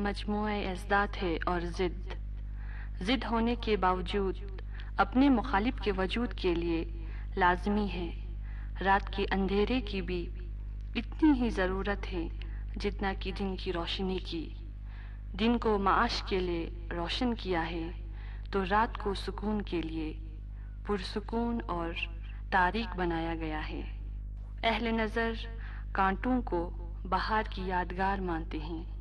मजमूए अज़दात है और ज़िद होने के बावजूद अपने मुखालिफ के वजूद के लिए लाजमी है। रात के अंधेरे की भी इतनी ही ज़रूरत है जितना कि दिन की रोशनी की। दिन को माश के लिए रोशन किया है तो रात को सुकून के लिए पुरसुकून और तारीक बनाया गया है। अहले नज़र कांटों को बहार की यादगार मानते हैं,